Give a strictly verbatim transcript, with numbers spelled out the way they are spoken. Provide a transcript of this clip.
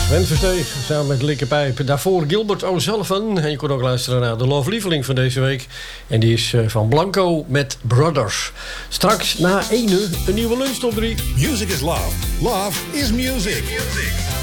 Sven Versteeg samen met Likke Pijp. Daarvoor Gilbert O'Sullivan. En je kon ook luisteren naar de Love-lieveling van deze week. En die is van Blanco met Brothers. Straks na ene een nieuwe lunch top drie. Music is love. Love is music. Music.